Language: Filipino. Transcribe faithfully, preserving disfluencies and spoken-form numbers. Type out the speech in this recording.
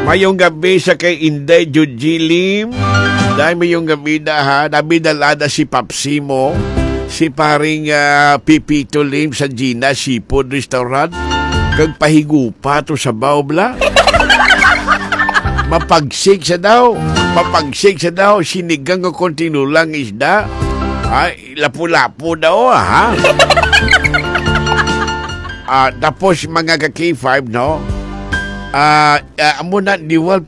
Mayong gabi sa kay Inday Jujilim. Dahil mayong gabi na ha. Nabi dalada si Papsi mo. Si paring uh, Pipito Lim sa Gina Seafood Restaurant. Kag pahigupa to sa baobla. Mapagsik sa daw. Mapagsik sa daw. Sinigang ko kontinulang isda. Ay, lapu-lapu daw ha. Ah, tapos mga ka-K five no. Ah, uh, uh, amo na diwal